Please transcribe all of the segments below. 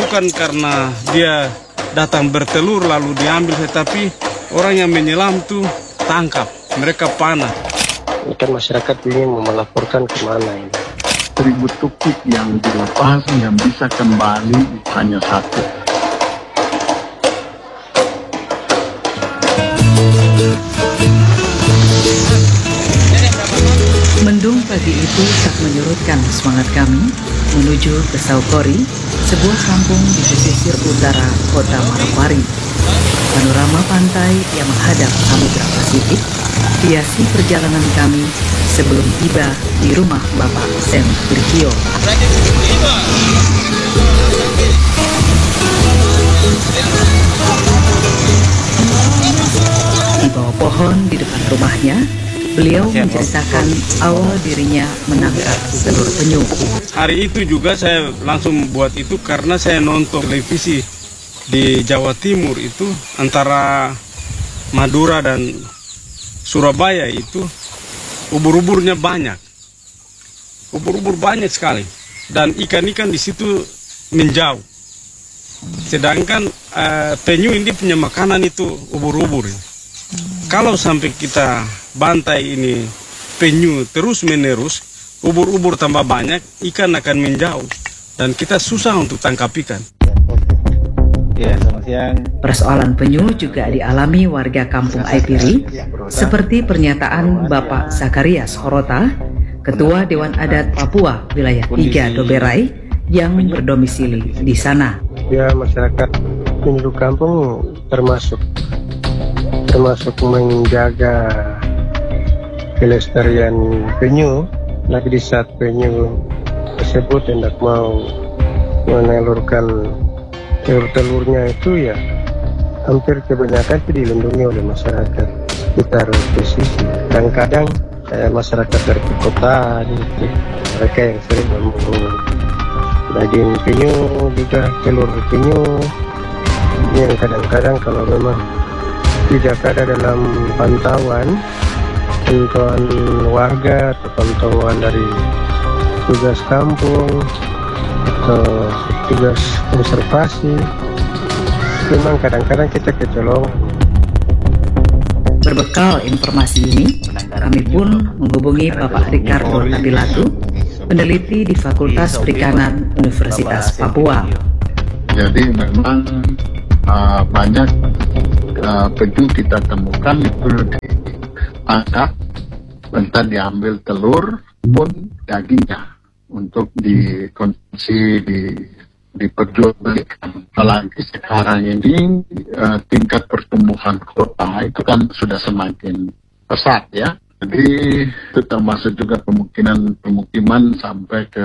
bukan karena dia datang bertelur lalu diambil, tetapi orang yang menyelam tuh tangkap, mereka panah. Ini kan masyarakat ingin melaporkan kemana ini? 1000 tukik yang dilepas yang bisa kembali hanya 1. Mendung pagi itu tak menyurutkan semangat kami menuju ke Saukori, sebuah kampung di pesisir utara kota Manokwari. Panorama pantai yang menghadap Samudra Pasifik hiasi perjalanan kami sebelum tiba di rumah Bapak Sam Brikio. Di bawah pohon di depan rumahnya, beliau menceritakan awal dirinya menangkap telur penyu. Hari itu juga saya langsung buat itu karena saya nonton televisi di Jawa Timur itu, antara Madura dan Surabaya itu ubur-uburnya banyak. Ubur-ubur banyak sekali. Dan ikan-ikan di situ menjauh. Sedangkan penyu ini punya makanan itu ubur-ubur. Kalau sampai kita bantai ini penyu terus-menerus, ubur-ubur tambah banyak, ikan akan menjauh. Dan kita susah untuk tangkap ikan. Ya, selamat siang. Persoalan penyu juga dialami warga kampung Aipiri, seperti pernyataan Bapak Zakarias Horota, Ketua Dewan Adat Papua Wilayah 3 Doberai, yang berdomisili di sana. Ya, masyarakat penduduk kampung termasuk menjaga kelestarian penyu. Lagi di saat penyu tersebut hendak mau menelurkan telur-telurnya itu, ya hampir kebanyakan itu dilindungi oleh masyarakat sekitar pesisir. Dan kadang masyarakat dari perkotaan itu, mereka yang sering memburu daging penyu, juga telur penyu, yang kadang-kadang kalau memang tidak ada dalam pantauan warga atau pantauan dari tugas kampung atau tugas konservasi, memang kadang-kadang kita kecolongan. Berbekal informasi ini, kami pun menghubungi Bapak Ricardo Abilatu, peneliti di Fakultas Perikanan Universitas Papua. Jadi memang banyak penyu kita temukan itu ditangkap, entah diambil telur pun dagingnya untuk dikonsumsi, diperjualbelikan. Apalagi sekarang ini tingkat pertumbuhan kota itu kan sudah semakin pesat ya. Jadi itu termasuk juga pemukiman sampai ke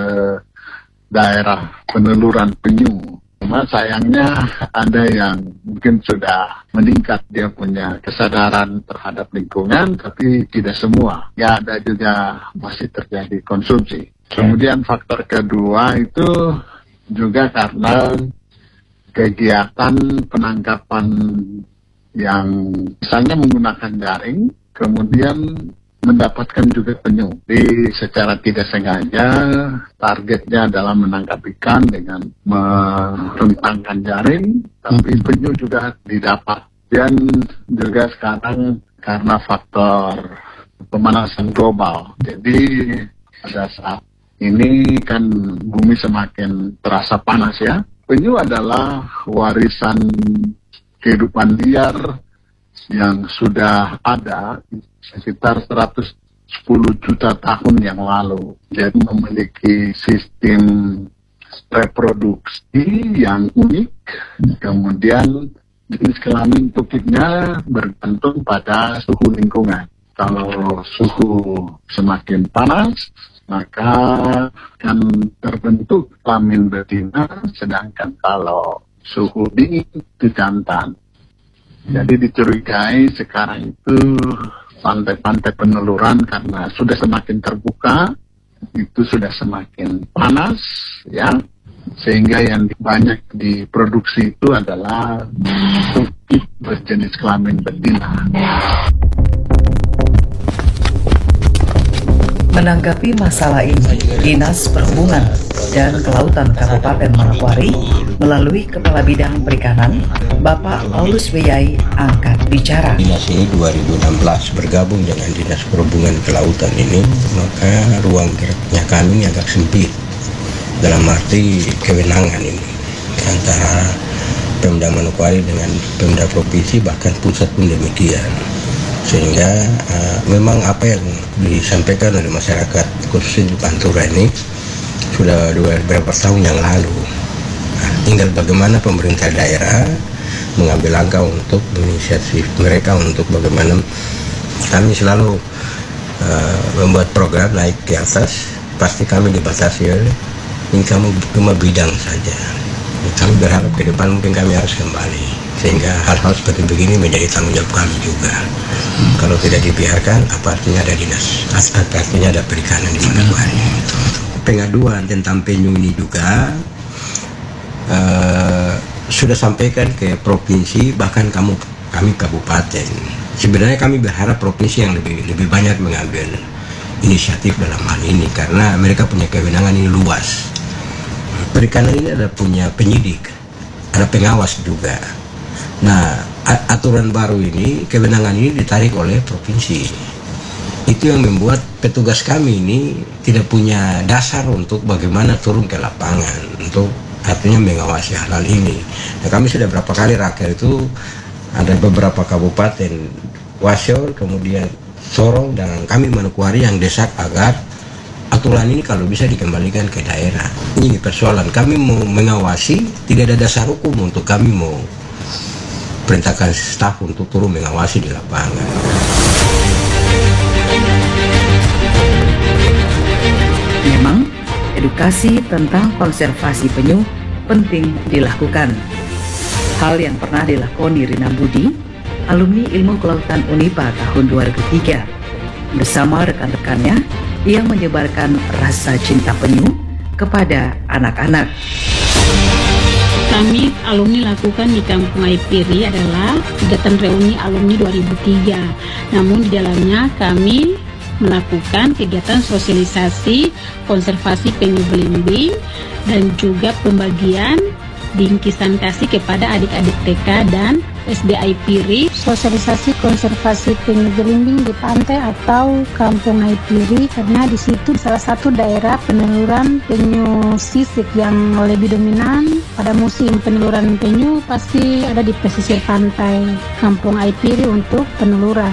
daerah peneluran penyu. Cuma sayangnya ada yang mungkin sudah meningkat, dia punya kesadaran terhadap lingkungan, tapi tidak semua. Ya, ada juga masih terjadi konsumsi. Kemudian faktor kedua itu juga karena kegiatan penangkapan yang misalnya menggunakan jaring, kemudian mendapatkan juga penyu. Jadi secara tidak sengaja targetnya adalah menangkap ikan dengan merentangkan jaring, tapi penyu juga didapat. Dan juga sekarang karena faktor pemanasan global. Jadi pada saat ini kan bumi semakin terasa panas ya. Penyu adalah warisan kehidupan liar yang sudah ada sekitar 110 juta tahun yang lalu. Jadi memiliki sistem reproduksi yang unik. Kemudian jenis kelamin tukiknya bergantung pada suhu lingkungan. Kalau suhu semakin panas, maka akan terbentuk kelamin betina, sedangkan kalau suhu dingin itu jantan. Jadi dicurigai sekarang itu pantai-pantai peneluran karena sudah semakin terbuka, itu sudah semakin panas, ya, sehingga yang banyak diproduksi itu adalah tukik berjenis kelamin betina. Menanggapi masalah ini, Dinas Perhubungan dan Kelautan Kabupaten Manokwari melalui Kepala Bidang Perikanan, Bapak Paulus Wiyai angkat bicara. Dinas ini 2016 bergabung dengan Dinas Perhubungan Kelautan ini, maka ruang geraknya kami ini agak sempit dalam arti kewenangan ini antara Pemda Manokwari dengan Pemda Provinsi, bahkan pusat pun demikian. Sehingga memang apa yang disampaikan oleh masyarakat khususnya di Pantura ini sudah beberapa tahun yang lalu. Tinggal bagaimana pemerintah daerah mengambil langkah untuk menginisiatif mereka untuk bagaimana kami selalu membuat program naik ke atas, pasti kami dibatasi oleh ini kamu cuma bidang saja. Kami berharap ke depan mungkin kami harus kembali, sehingga hal-hal seperti begini menjadi tanggung jawab kami juga. Kalau tidak dibiarkan, apa artinya ada dinas, artinya ada perikanan di Manokwari. Pengaduan tentang penyu ini juga sudah sampaikan ke provinsi, bahkan kami kabupaten. Sebenarnya kami berharap provinsi yang lebih banyak mengambil inisiatif dalam hal ini, karena mereka punya kewenangan ini luas. Perikanan ini ada punya penyidik, ada pengawas juga. Nah, aturan baru ini, kewenangan ini ditarik oleh provinsi. Itu yang membuat petugas kami ini tidak punya dasar untuk bagaimana turun ke lapangan untuk artinya mengawasi hal ini. Nah, kami sudah berapa kali raker itu, ada beberapa kabupaten Wasior, kemudian Sorong, dan kami Manokwari yang desak agar aturan ini kalau bisa dikembalikan ke daerah. Ini persoalan kami mau mengawasi, tidak ada dasar hukum untuk kami mau perintahkan staf untuk turun mengawasi di lapangan. Memang, edukasi tentang konservasi penyu penting dilakukan. Hal yang pernah dilakoni Rina Budi, alumni Ilmu Kelautan Unipa tahun 2003. Bersama rekan-rekannya, ia menyebarkan rasa cinta penyu kepada anak-anak. Kami alumni lakukan di Kampung Aipiri adalah kegiatan reuni alumni 2003. Namun di dalamnya kami melakukan kegiatan sosialisasi konservasi penyu belimbing dan juga pembagian bingkisan kasih kepada adik-adik TK dan SD Aipiri. Sosialisasi konservasi penyu belimbing di pantai atau Kampung Aipiri, karena di situ salah satu daerah peneluran penyu sisik yang lebih dominan. Pada musim peneluran penyu pasti ada di pesisir pantai Kampung Aipiri untuk peneluran.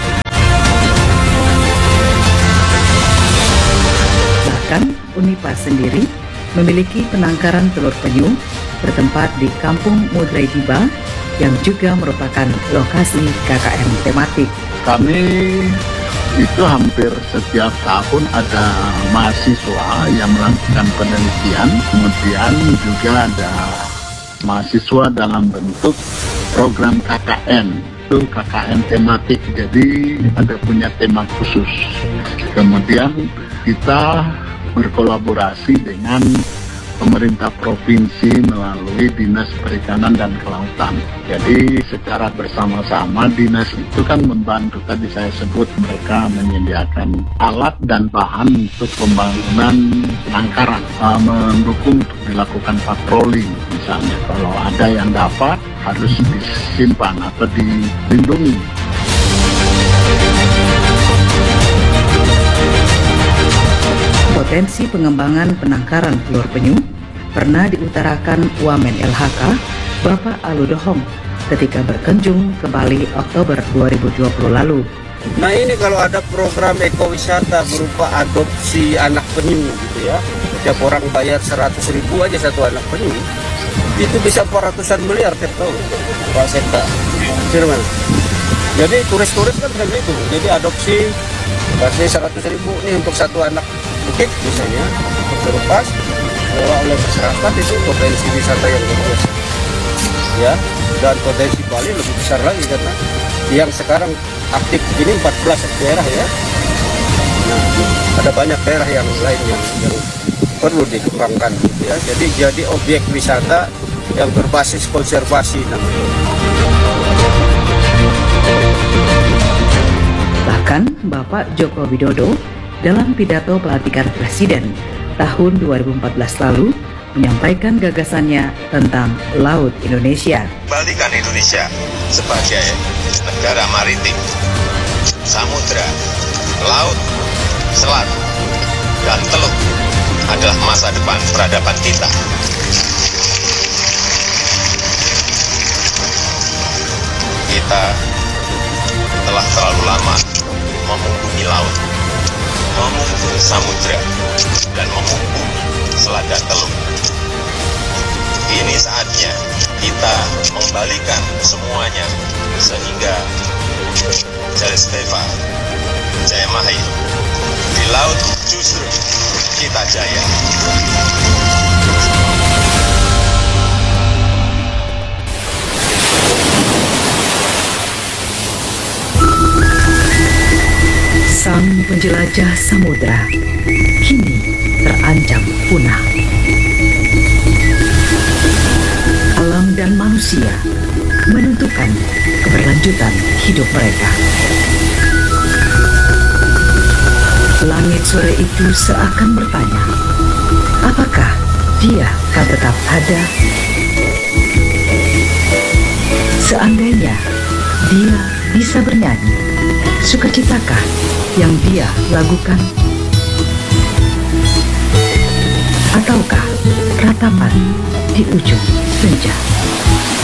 Bahkan Unipa sendiri memiliki penangkaran telur penyu bertempat di Kampung Mudrai Diba yang juga merupakan lokasi KKN tematik. Kami itu hampir setiap tahun ada mahasiswa yang melakukan penelitian, kemudian juga ada mahasiswa dalam bentuk program KKN, itu KKN tematik, jadi ada punya tema khusus. Kemudian kita berkolaborasi dengan pemerintah provinsi melalui Dinas Perikanan dan Kelautan. Jadi secara bersama-sama dinas itu kan membantu, tadi saya sebut mereka menyediakan alat dan bahan untuk pembangunan penangkaran, mendukung untuk dilakukan patroli misalnya. Kalau ada yang dapat harus disimpan atau dilindungi. Potensi pengembangan penangkaran telur penyu pernah diutarakan Wamen LHK Bapak Aludohong ketika berkunjung ke Bali Oktober 2020 lalu. Nah ini kalau ada program ekowisata berupa adopsi anak penyu gitu ya, setiap orang bayar 100.000 aja satu anak penyu, itu bisa 400-an miliar tiap tahun Pak Sekda. Jadi turis-turis kan bisa gitu, jadi adopsi kasih 100.000 nih untuk satu anak bukit misalnya, terlepas oleh masyarakat, itu potensi wisata yang luar biasa ya, dan potensi Bali lebih besar lagi karena yang sekarang aktif ini 14 daerah ya. Nah, ada banyak daerah yang lain yang perlu dikembangkan gitu ya. Jadi objek wisata yang berbasis konservasi namanya. Bahkan Bapak Joko Widodo dalam pidato pelantikan Presiden tahun 2014 lalu menyampaikan gagasannya tentang Laut Indonesia. Kembalikan Indonesia sebagai negara maritim, samudra, laut, selat, dan teluk adalah masa depan peradaban kita. Kita telah terlalu lama mengunjungi laut, mengunjungi samudra, dan mengunjungi selat dan teluk. Ini saatnya kita mengembalikan semuanya sehingga Jaya Steva, Jaya Mahir, di laut justru kita jaya. Sang penjelajah samudra kini terancam punah. Alam dan manusia menentukan keberlanjutan hidup mereka. Langit sore itu seakan bertanya, apakah dia akan tetap ada? Seandainya dia bisa bernyanyi, sukacitakah yang dia lakukan? Ataukah ratapan di ujung senja?